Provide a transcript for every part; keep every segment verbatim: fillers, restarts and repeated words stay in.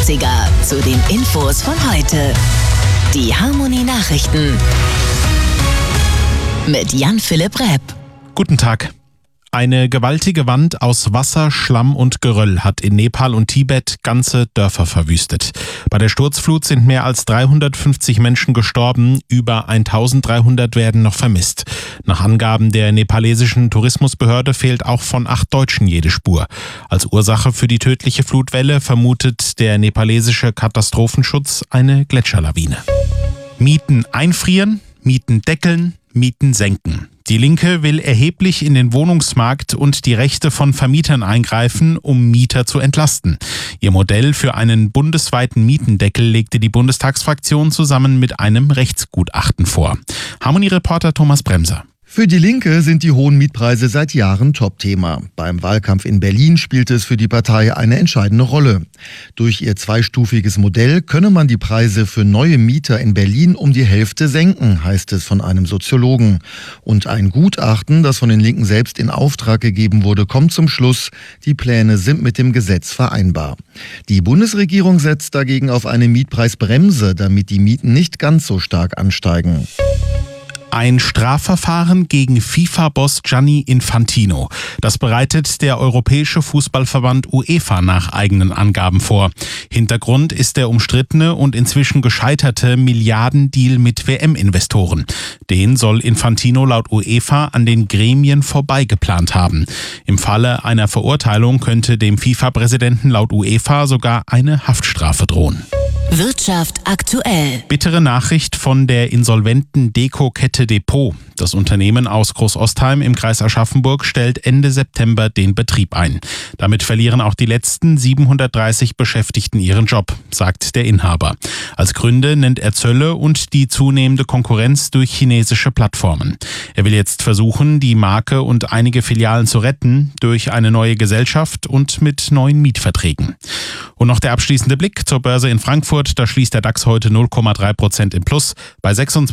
achtziger zu den Infos von heute. Die Harmony Nachrichten mit Jan-Philipp Repp. Guten Tag. Eine gewaltige Wand aus Wasser, Schlamm und Geröll hat in Nepal und Tibet ganze Dörfer verwüstet. Bei der Sturzflut sind mehr als dreihundertfünfzig Menschen gestorben, über eintausenddreihundert werden noch vermisst. Nach Angaben der nepalesischen Tourismusbehörde fehlt auch von acht Deutschen jede Spur. Als Ursache für die tödliche Flutwelle vermutet der nepalesische Katastrophenschutz eine Gletscherlawine. Mieten einfrieren, Mieten deckeln, Mieten senken. Die Linke will erheblich in den Wohnungsmarkt und die Rechte von Vermietern eingreifen, um Mieter zu entlasten. Ihr Modell für einen bundesweiten Mietendeckel legte die Bundestagsfraktion zusammen mit einem Rechtsgutachten vor. Harmony-Reporter Thomas Bremser. Für die Linke sind die hohen Mietpreise seit Jahren Topthema. Beim Wahlkampf in Berlin spielte es für die Partei eine entscheidende Rolle. Durch ihr zweistufiges Modell könne man die Preise für neue Mieter in Berlin um die Hälfte senken, heißt es von einem Soziologen. Und ein Gutachten, das von den Linken selbst in Auftrag gegeben wurde, kommt zum Schluss, die Pläne sind mit dem Gesetz vereinbar. Die Bundesregierung setzt dagegen auf eine Mietpreisbremse, damit die Mieten nicht ganz so stark ansteigen. Ein Strafverfahren gegen FIFA-Boss Gianni Infantino. Das bereitet der Europäische Fußballverband UEFA nach eigenen Angaben vor. Hintergrund ist der umstrittene und inzwischen gescheiterte Milliardendeal mit W M-Investoren. Den soll Infantino laut UEFA an den Gremien vorbeigeplant haben. Im Falle einer Verurteilung könnte dem FIFA-Präsidenten laut UEFA sogar eine Haftstrafe drohen. Wirtschaft aktuell. Bittere Nachricht von der insolventen Deko-Kette Depot. Das Unternehmen aus Großostheim im Kreis Aschaffenburg stellt Ende September den Betrieb ein. Damit verlieren auch die letzten siebenhundertdreißig Beschäftigten ihren Job, sagt der Inhaber. Als Gründe nennt er Zölle und die zunehmende Konkurrenz durch chinesische Plattformen. Er will jetzt versuchen, die Marke und einige Filialen zu retten durch eine neue Gesellschaft und mit neuen Mietverträgen. Und noch der abschließende Blick zur Börse in Frankfurt. Da schließt der DAX heute null Komma drei Prozent im Plus bei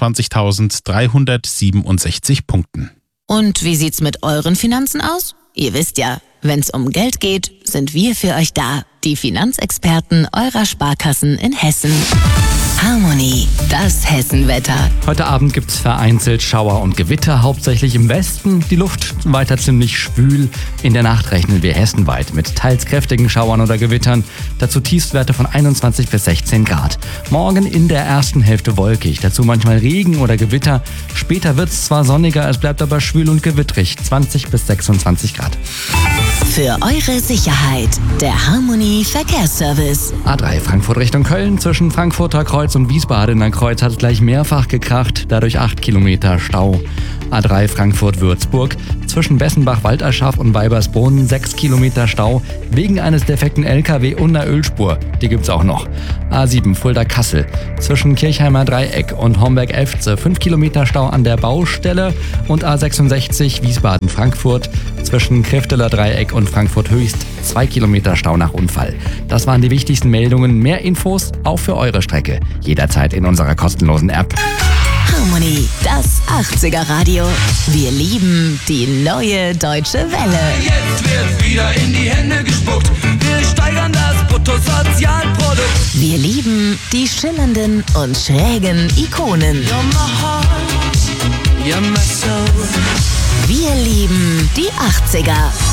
sechsundzwanzigtausenddreihundertsiebenundsechzig Punkten. Und wie sieht's mit euren Finanzen aus? Ihr wisst ja, wenn's um Geld geht, sind wir für euch da. Die Finanzexperten eurer Sparkassen in Hessen. Harmony, das Hessenwetter. Heute Abend gibt es vereinzelt Schauer und Gewitter, hauptsächlich im Westen. Die Luft weiter ziemlich schwül. In der Nacht rechnen wir hessenweit mit teils kräftigen Schauern oder Gewittern. Dazu Tiefstwerte von einundzwanzig bis sechzehn Grad. Morgen in der ersten Hälfte wolkig, dazu manchmal Regen oder Gewitter. Später wird es zwar sonniger, es bleibt aber schwül und gewittrig, zwanzig bis sechsundzwanzig Grad. Für eure Sicherheit, der Harmony Verkehrsservice. A drei Frankfurt Richtung Köln, zwischen Frankfurter Kreuz und Wiesbadener Kreuz hat es gleich mehrfach gekracht, dadurch acht Kilometer Stau. A drei Frankfurt-Würzburg, zwischen Bessenbach-Walderschaff und Weibersbrunn sechs Kilometer Stau, wegen eines defekten L K W und einer Ölspur, die gibt's auch noch. A sieben Fulda-Kassel, zwischen Kirchheimer Dreieck und Homberg-Efze fünf Kilometer Stau an der Baustelle und A sechsundsechzig Wiesbaden-Frankfurt, zwischen Krifteler Dreieck und Frankfurt-Höchst zwei Kilometer Stau nach Unfall. Das waren die wichtigsten Meldungen. Mehr Infos auch für eure Strecke. Jederzeit in unserer kostenlosen App. Harmony, das achtziger Radio. Wir lieben die neue deutsche Welle. Jetzt wird wieder in die Hände gespuckt. Wir steigern das Bruttosozialprodukt. Wir lieben die schillernden und schrägen Ikonen. You're my heart, you're my soul. Wir lieben die achtziger.